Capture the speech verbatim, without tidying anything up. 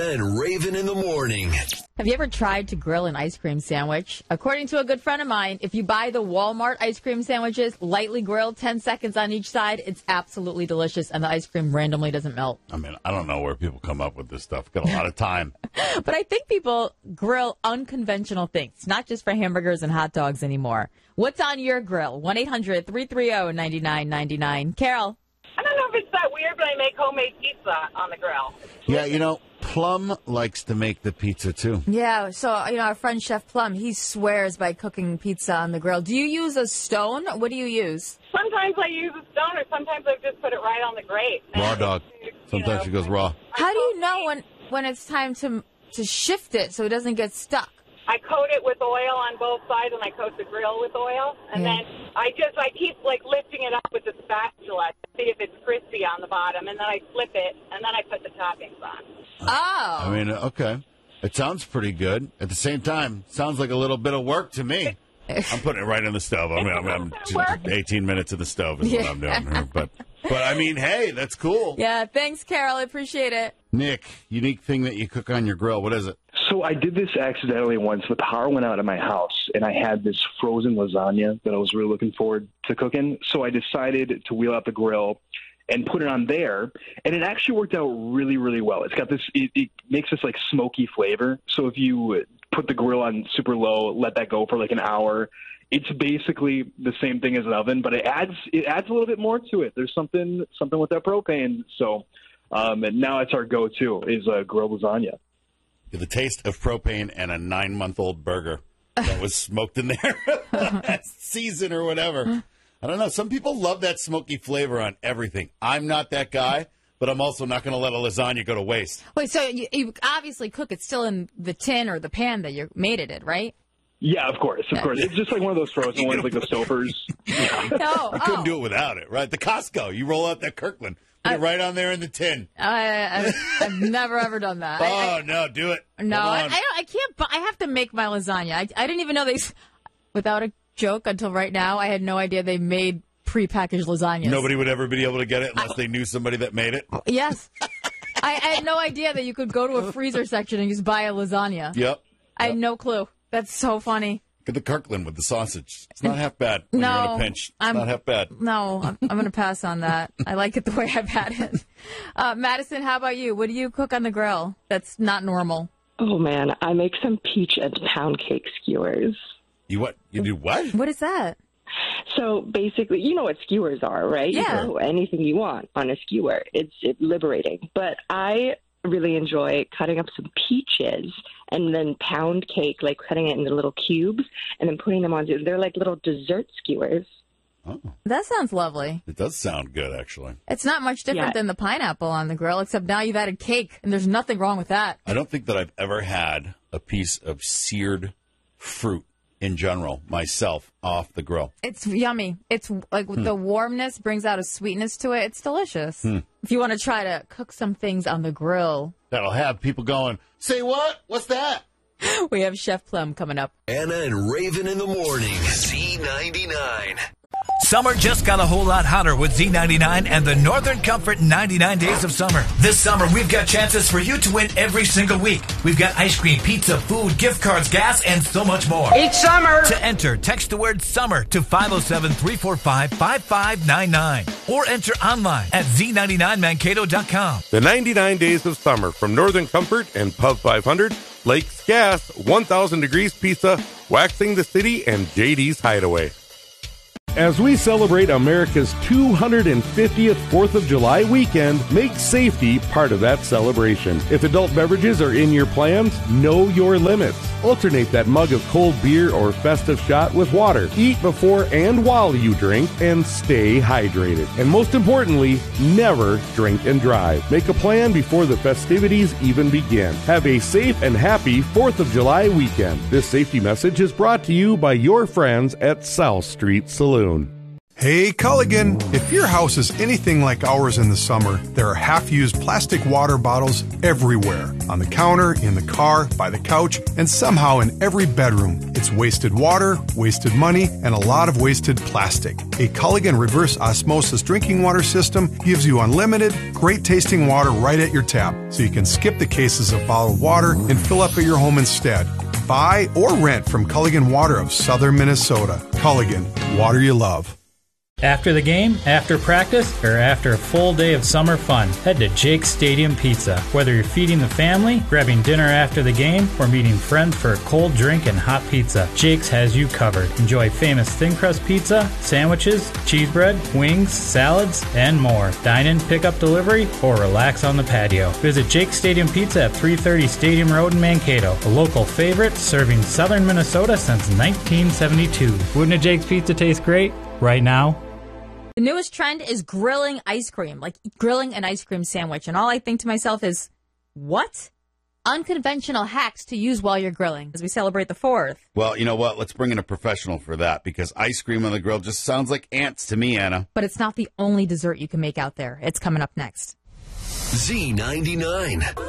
and Raven in the morning. Have you ever tried to grill an ice cream sandwich? According to a good friend of mine, if you buy the Walmart ice cream sandwiches, lightly grilled, ten seconds on each side, it's absolutely delicious, and the ice cream randomly doesn't melt. I mean, I don't know where people come up with this stuff. Got a lot of time. But I think people grill unconventional things, not just for hamburgers and hot dogs anymore. What's on your grill? one eight hundred three three zero nine nine nine nine. Carol? I don't know if it's that weird, but I make homemade pizza on the grill. Yeah, you know, Plum likes to make the pizza, too. Yeah, so, you know, our friend Chef Plum, he swears by cooking pizza on the grill. Do you use a stone? What do you use? Sometimes I use a stone, or sometimes I just put it right on the grate. Raw dog. You Sometimes know, she goes raw. How do you know when, when it's time to to shift it so it doesn't get stuck? I coat it with oil on both sides, and I coat the grill with oil. And Yeah. then I just, I keep, like, lifting it up with the spatula to see if it's crispy on the bottom. And then I flip it, and then I put the toppings on. Oh. I mean, okay. It sounds pretty good. At the same time, sounds like a little bit of work to me. I'm putting it right in the stove. I mean, I'm, I'm Work. eighteen minutes of the stove is what Yeah. I'm doing here. But, but I mean, hey, that's cool. Yeah, thanks, Carol. I appreciate it. Nick, unique thing that you cook on your grill. What is it? So I did this accidentally once. The power went out at my house, and I had this frozen lasagna that I was really looking forward to cooking. So I decided to wheel out the grill and put it on there, and it actually worked out really, really well. It's got this, it, it makes this like smoky flavor. So if you put the grill on super low, let that go for like an hour, it's basically the same thing as an oven, but it adds it adds a little bit more to it. There's something something with that propane. So um, and now it's our go-to is a grilled lasagna. The taste of propane and a nine-month-old burger that was smoked in there last season or whatever. I don't know. Some people love that smoky flavor on everything. I'm not that guy, but I'm also not going to let a lasagna go to waste. Wait, so you, you obviously cook it still in the tin or the pan that you made it in, right? Yeah, of course, of course. It's just like one of those frozen ones, like the Stouffer's. No. I couldn't oh. do it without it, right? The Costco. You roll out that Kirkland. Put it right on there in the tin. I, I've, I've never, ever done that. Oh, I, I, no, do it. no, Come I, I, on. don't, I can't, bu- I have to make my lasagna. I, I didn't even know they, s- without a joke until right now, I had no idea they made prepackaged lasagnas. Nobody would ever be able to get it unless they knew somebody that made it. Yes. I, I had no idea that you could go to a freezer section and just buy a lasagna. Yep. I had no clue. That's so funny. Get the Kirkland with the sausage. It's not half bad when No, you're in a pinch. It's I'm- not half bad. No, I'm, I'm going to pass on that. I like it the way I've had it. Uh, Madison, how about you? What do you cook on the grill that's not normal? Oh, man, I make some peach and pound cake skewers. You what? You do what? What is that? So basically, you know what skewers are, right? Yeah. You throw anything you want on a skewer. It's it's liberating. But I really enjoy cutting up some peaches and then pound cake, like cutting it into little cubes and then putting them on. They're like little dessert skewers. Oh, That sounds lovely. it does sound good, actually. It's not much different Yeah. than the pineapple on the grill, except now you've added cake, and there's nothing wrong with that. I don't think that I've ever had a piece of seared fruit in general myself off the grill. It's yummy. It's like the warmness brings out a sweetness to it. It's delicious. If you want to try to cook some things on the grill, That'll have people going, say what? What's that? we have Chef Plum coming up. Anna and Raven in the morning. Z ninety-nine. Summer just got a whole lot hotter with Z ninety-nine and the Northern Comfort ninety-nine Days of Summer. This summer, we've got chances for you to win every single week. We've got ice cream, pizza, food, gift cards, gas, and so much more. Each summer. To enter, text the word SUMMER to five oh seven, three four five, five five nine nine or enter online at z ninety-nine mankato dot com. The ninety-nine Days of Summer from Northern Comfort and Pub five hundred, Lakes Gas, one thousand Degrees Pizza, Waxing the City, and J D's Hideaway. As we celebrate America's two hundred fiftieth fourth of July weekend, make safety part of that celebration. If adult beverages are in your plans, know your limits. Alternate that mug of cold beer or festive shot with water. Eat before and while you drink, and stay hydrated. And most importantly, never drink and drive. Make a plan before the festivities even begin. Have a safe and happy fourth of July weekend. This safety message is brought to you by your friends at South Street Saloon. Hey, Culligan, if your house is anything like ours in the summer, there are half-used plastic water bottles everywhere. On the counter, in the car, by the couch, and somehow in every bedroom. It's wasted water, wasted money, and a lot of wasted plastic. A Culligan reverse osmosis drinking water system gives you unlimited, great-tasting water right at your tap, so you can skip the cases of bottled water and fill up at your home instead. Buy or rent from Culligan Water of Southern Minnesota. Culligan, water you love. After the game, after practice, or after a full day of summer fun, head to Jake's Stadium Pizza. Whether you're feeding the family, grabbing dinner after the game, or meeting friends for a cold drink and hot pizza, Jake's has you covered. Enjoy famous thin crust pizza, sandwiches, cheese bread, wings, salads, and more. Dine in, pick up delivery, or relax on the patio. Visit Jake's Stadium Pizza at three thirty Stadium Road in Mankato, a local favorite serving southern Minnesota since nineteen seventy-two. Wouldn't a Jake's Pizza taste great? Right now? The newest trend is grilling ice cream, like grilling an ice cream sandwich. And all I think to myself is, what? Unconventional hacks to use while you're grilling as we celebrate the fourth. Well, you know what? Let's bring in a professional for that, because ice cream on the grill just sounds like ants to me, Anna. But it's not the only dessert you can make out there. It's coming up next. Z ninety-nine.